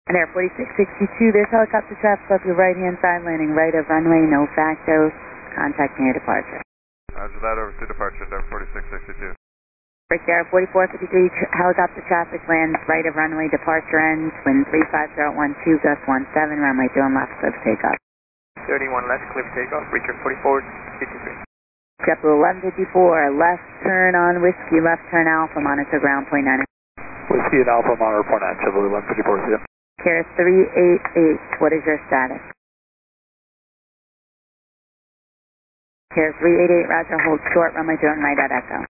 And Air 4662, there's helicopter traffic off your right-hand side, landing right of runway, no facto, contacting your departure. Roger that, over to departure, Air 4662. Break Air 4453, helicopter traffic lands right of runway, departure ends, wind 35012, gust 17, runway 2 left, clear for takeoff. 31 left, clear for takeoff, Breaker 4453. JetBlue 1154, left turn on Whiskey, left turn Alpha, monitor ground point 9. Whiskey and Alpha, monitor point 9, JetBlue 1154, see ya. Care 388, what is your status? Care 388, roger, hold short, runway 2 right at Echo.